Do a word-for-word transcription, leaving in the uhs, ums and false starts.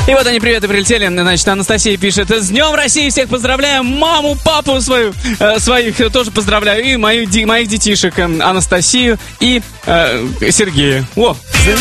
И вот они, привет, и прилетели. Значит, Анастасия пишет: с Днем России всех поздравляю. Маму, папу свою, э, своих тоже поздравляю. И мою, ди, моих детишек, э, Анастасию и э, Сергея. О,